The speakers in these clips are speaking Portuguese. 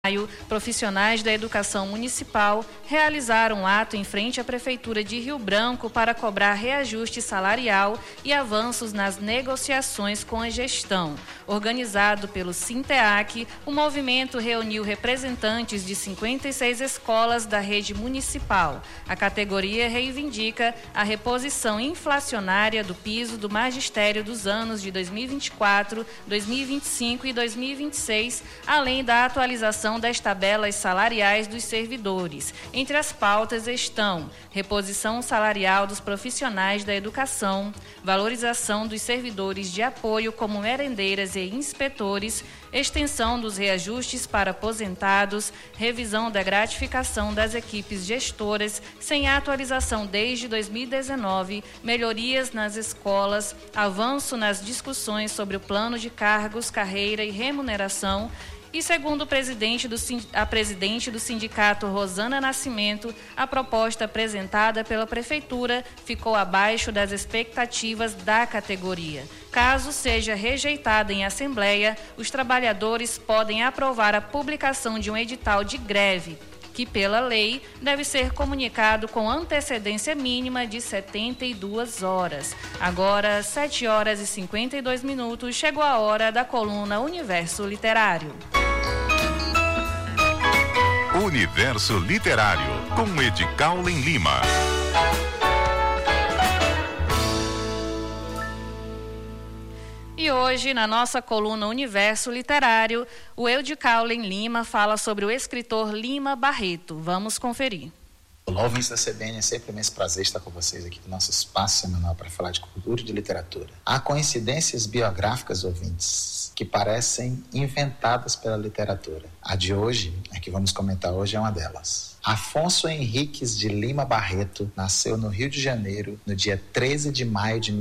Profissionais da educação municipal realizaram um ato em frente à Prefeitura de Rio Branco para cobrar reajuste salarial e avanços nas negociações com a gestão. Organizado pelo Sinteac, o movimento reuniu representantes de 56 escolas da rede municipal. A categoria reivindica a reposição inflacionária do piso do magistério dos anos de 2024, 2025 e 2026, além da atualização das tabelas salariais dos servidores. Entre as pautas estão reposição salarial dos profissionais da educação, valorização dos servidores de apoio como merendeiras e inspetores, extensão dos reajustes para aposentados, revisão da gratificação das equipes gestoras sem atualização desde 2019, melhorias nas escolas, avanço nas discussões sobre o plano de cargos, carreira e remuneração. E segundo a presidente do sindicato, Rosana Nascimento, a proposta apresentada pela Prefeitura ficou abaixo das expectativas da categoria. Caso seja rejeitada em assembleia, os trabalhadores podem aprovar a publicação de um edital de greve, que pela lei deve ser comunicado com antecedência mínima de 72 horas. Agora, 7 horas e 52 minutos, chegou a hora da coluna Universo Literário. Universo Literário, com Edicaulen Lima. E hoje, na nossa coluna Universo Literário, o Edicaulen Lima fala sobre o escritor Lima Barreto. Vamos conferir. Olá, ouvintes da CBN, é sempre um imenso prazer estar com vocês aqui no nosso espaço semanal para falar de cultura e de literatura. Há coincidências biográficas, ouvintes, que parecem inventadas pela literatura. A de hoje, a que vamos comentar hoje, é uma delas. Afonso Henriques de Lima Barreto nasceu no Rio de Janeiro no dia 13 de maio de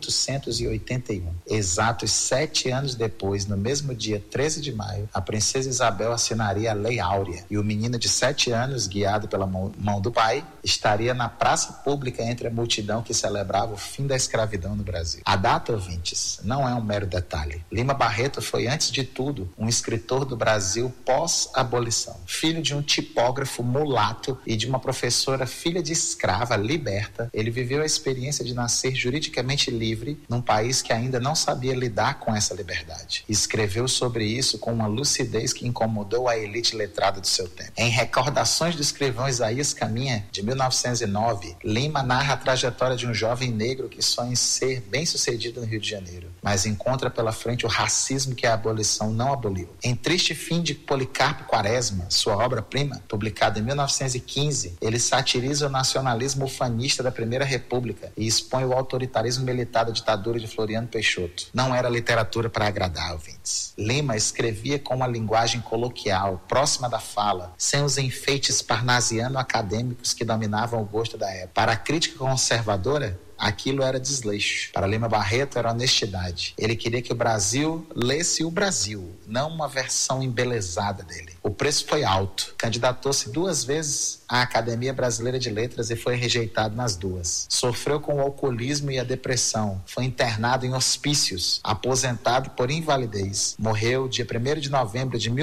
1881. Exatos 7 anos depois, no mesmo dia 13 de maio, a princesa Isabel assinaria a Lei Áurea e o menino de 7 anos, guiado pela mão do pai, estaria na praça pública entre a multidão que celebrava o fim da escravidão no Brasil. A data, ouvintes, não é um mero detalhe. Lima Barreto foi, antes de tudo, um escritor do Brasil pós-abolição, filho de um tipógrafo mulato e de uma professora filha de escrava liberta. Ele viveu a experiência de nascer juridicamente livre num país que ainda não sabia lidar com essa liberdade. E escreveu sobre isso com uma lucidez que incomodou a elite letrada do seu tempo. Em Recordações do escrivão Isaías Caminha, de 1909, Lima narra a trajetória de um jovem negro que sonha em ser bem-sucedido no Rio de Janeiro, mas encontra pela frente o racismo que a abolição não aboliu. Em Triste Fim de Policarpo Quaresma, sua obra-prima, publicada em 1915, ele satiriza o nacionalismo ufanista da Primeira República e expõe o autoritarismo militar da ditadura de Floriano Peixoto. Não era literatura para agradar, ouvintes. Lima escrevia com uma linguagem coloquial, próxima da fala, sem os enfeites parnasiano-acadêmicos que dominavam o gosto da época. Para a crítica conservadora, aquilo era desleixo. Para Lima Barreto era honestidade. Ele queria que o Brasil lesse o Brasil, não uma versão embelezada dele. O preço foi alto. Candidatou-se 2 vezes à Academia Brasileira de Letras e foi rejeitado nas 2. Sofreu com o alcoolismo e a depressão. Foi internado em hospícios, aposentado por invalidez. Morreu dia 1º de novembro de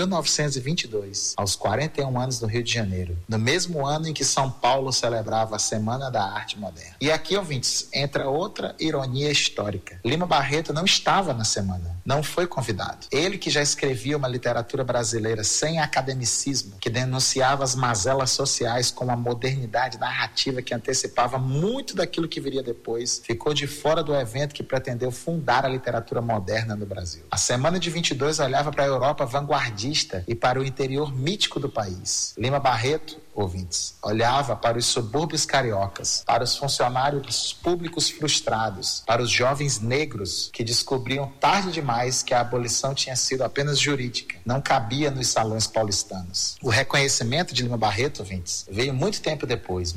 1922, aos 41 anos no Rio de Janeiro, no mesmo ano em que São Paulo celebrava a Semana da Arte Moderna. E aqui, ouvintes, entra outra ironia histórica. Lima Barreto não estava na semana, não foi convidado. Ele, que já escrevia uma literatura brasileira sem academicismo, que denunciava as mazelas sociais com uma modernidade narrativa que antecipava muito daquilo que viria depois, ficou de fora do evento que pretendeu fundar a literatura moderna no Brasil. A Semana de 22 olhava para a Europa vanguardista e para o interior mítico do país. Lima Barreto, ouvintes, olhava para os subúrbios cariocas, para os funcionários públicos frustrados, para os jovens negros que descobriam tarde demais que a abolição tinha sido apenas jurídica, não cabia nos salões paulistanos. O reconhecimento de Lima Barreto, ouvintes, veio muito tempo depois.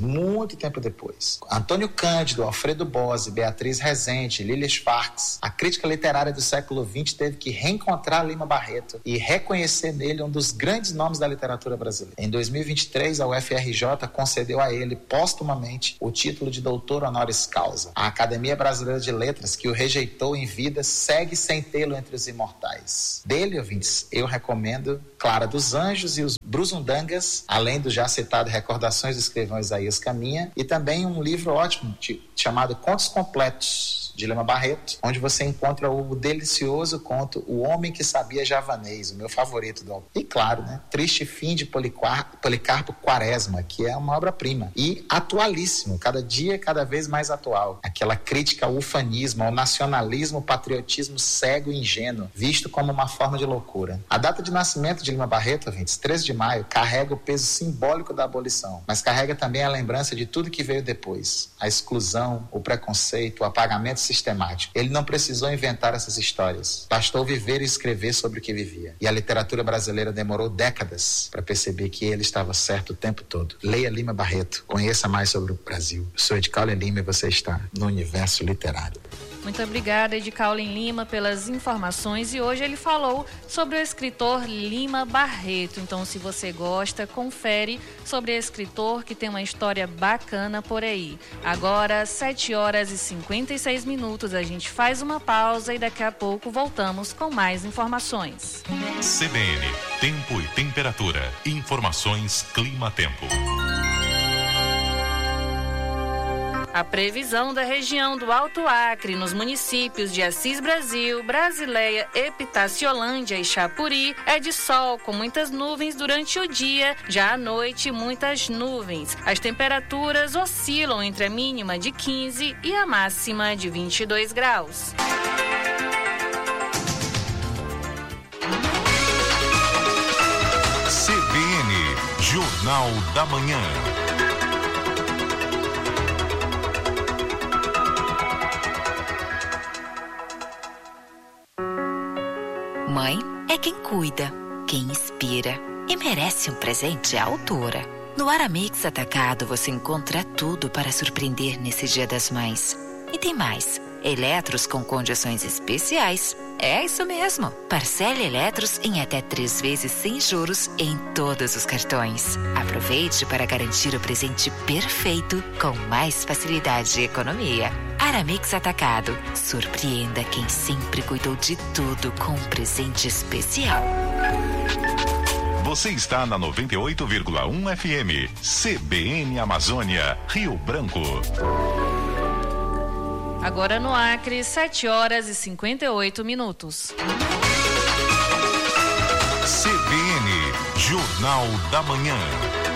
Antônio Cândido, Alfredo Bose, Beatriz Rezende, Lília Schwartz, a crítica literária do século XX teve que reencontrar Lima Barreto e reconhecer nele um dos grandes nomes da literatura brasileira. Em 2023, a UFRJ concedeu a ele póstumamente o título de doutor honoris causa. A Academia Brasileira de Letras, que o rejeitou em vida, segue sem tê-lo entre os imortais. Dele, ouvintes, eu recomendo Clara dos Anjos e os Brusundangas, além do já citado Recordações do escrivão Isaías Caminha, e também um livro ótimo chamado Contos Completos, de Lima Barreto, onde você encontra o delicioso conto O Homem que Sabia Javanês, o meu favorito do autor. E claro, né, Triste Fim de Policarpo Quaresma, que é uma obra-prima. E atualíssimo, cada dia cada vez mais atual. Aquela crítica ao ufanismo, ao nacionalismo, patriotismo cego e ingênuo, visto como uma forma de loucura. A data de nascimento de Lima Barreto, 13 de maio, carrega o peso simbólico da abolição, mas carrega também a lembrança de tudo que veio depois. A exclusão, o preconceito, o apagamento sistemático. Ele não precisou inventar essas histórias. Bastou viver e escrever sobre o que vivia. E a literatura brasileira demorou décadas para perceber que ele estava certo o tempo todo. Leia Lima Barreto. Conheça mais sobre o Brasil. Eu sou Edcaulen Lima e você está no Universo Literário. Muito obrigada, Edcaulen Lima, pelas informações. E hoje ele falou sobre o escritor Lima Barreto. Então, se você gosta, confere sobre esse escritor que tem uma história bacana por aí. Agora, 7h56, a gente faz uma pausa e daqui a pouco voltamos com mais informações. CBN, tempo e temperatura. Informações Clima-Tempo. A previsão da região do Alto Acre, nos municípios de Assis Brasil, Brasileia, Epitaciolândia e Chapuri, é de sol, com muitas nuvens durante o dia, já à noite muitas nuvens. As temperaturas oscilam entre a mínima de 15 e a máxima de 22 graus. CBN, Jornal da Manhã. Mãe é quem cuida, quem inspira e merece um presente à altura. No Aramix Atacado você encontra tudo para surpreender nesse Dia das Mães. E tem mais, eletros com condições especiais. É isso mesmo, parcele eletros em até 3 vezes sem juros em todos os cartões. Aproveite para garantir o presente perfeito com mais facilidade e economia. Aramix Atacado, surpreenda quem sempre cuidou de tudo com um presente especial. Você está na 98,1 FM, CBN Amazônia, Rio Branco. Agora no Acre, 7h58. CBN, Jornal da Manhã.